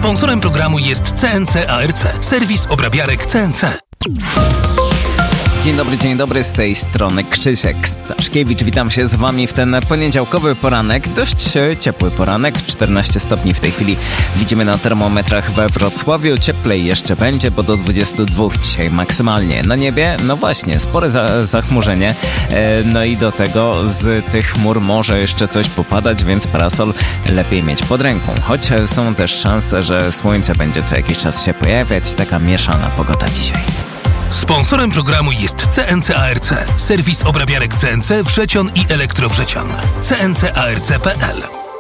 Sponsorem programu jest CNC ARC, serwis obrabiarek CNC. Dzień dobry, z tej strony Krzysiek Staszkiewicz. Witam się z wami w ten poniedziałkowy poranek. Dość ciepły poranek, 14 stopni w tej chwili widzimy na termometrach we Wrocławiu. Cieplej jeszcze będzie, bo do 22 dzisiaj maksymalnie. Na niebie, no właśnie, spore zachmurzenie. No i do tego z tych chmur może jeszcze coś popadać, więc parasol lepiej mieć pod ręką. Choć są też szanse, że słońce będzie co jakiś czas się pojawiać. Taka mieszana pogoda dzisiaj. Sponsorem programu jest CNC ARC, serwis obrabiarek CNC Wrzecion i Elektrowrzecion. cncarc.pl.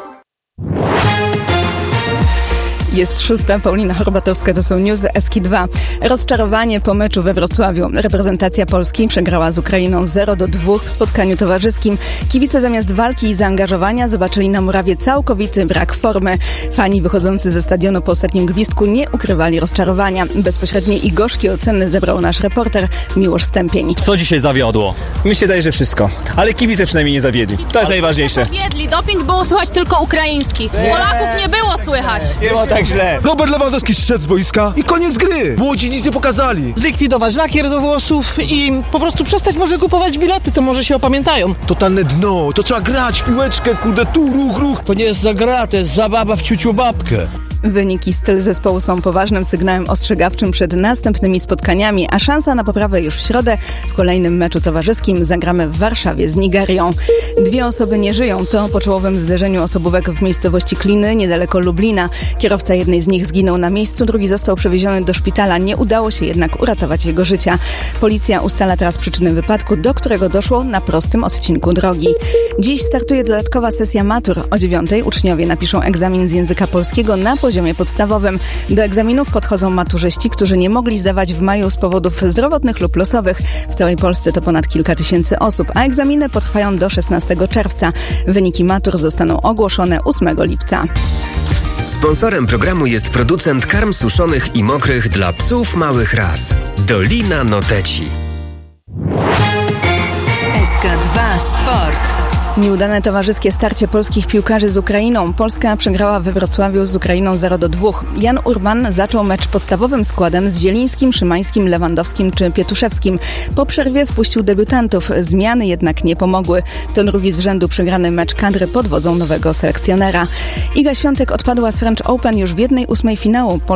Jest 6. Paulina Chorbatowska, to są newsy Eski2. Rozczarowanie po meczu we Wrocławiu. Reprezentacja Polski przegrała z Ukrainą 0-2 w spotkaniu towarzyskim. Kibice zamiast walki i zaangażowania zobaczyli na murawie całkowity brak formy. Fani wychodzący ze stadionu po ostatnim gwizdku nie ukrywali rozczarowania. Bezpośrednie i gorzkie oceny zebrał nasz reporter Miłosz Stępień. Co dzisiaj zawiodło? Mi się daje, że wszystko. Ale kibice przynajmniej nie zawiedli. To jest najważniejsze. Zawiedli. Doping było słychać tylko ukraiński. Polaków nie było słychać. Nie było tak źle. Robert Lewandowski zszedł z boiska i koniec gry. Młodzi nic nie pokazali. Zlikwidować lakier do włosów i po prostu przestać może kupować bilety, to może się opamiętają. Totalne dno, to trzeba grać w piłeczkę, kurde, tu ruch. To nie jest za gra, to jest zabawa w ciuciu babkę. Wyniki styl zespołu są poważnym sygnałem ostrzegawczym przed następnymi spotkaniami, a szansa na poprawę już w środę. W kolejnym meczu towarzyskim zagramy w Warszawie z Nigerią. 2 osoby nie żyją. To po czołowym zderzeniu osobówek w miejscowości Kliny, niedaleko Lublina. Kierowca jednej z nich zginął na miejscu, drugi został przewieziony do szpitala. Nie udało się jednak uratować jego życia. Policja ustala teraz przyczyny wypadku, do którego doszło na prostym odcinku drogi. Dziś startuje dodatkowa sesja matur. O 9:00 uczniowie napiszą egzamin z języka polskiego na poziomie podstawowym. Do egzaminów podchodzą maturzyści, którzy nie mogli zdawać w maju z powodów zdrowotnych lub losowych. W całej Polsce to ponad kilka tysięcy osób, a egzaminy potrwają do 16 czerwca. Wyniki matur zostaną ogłoszone 8 lipca. Sponsorem programu jest producent karm suszonych i mokrych dla psów małych ras. Dolina Noteci. SK2 Sport. Nieudane towarzyskie starcie polskich piłkarzy z Ukrainą. Polska przegrała we Wrocławiu z Ukrainą 0-2. Jan Urban zaczął mecz podstawowym składem z Zielińskim, Szymańskim, Lewandowskim czy Pietuszewskim. Po przerwie wpuścił debiutantów. Zmiany jednak nie pomogły. To drugi z rzędu przegrany mecz kadry pod wodzą nowego selekcjonera. Iga Świątek odpadła z French Open już w 1/8 finału.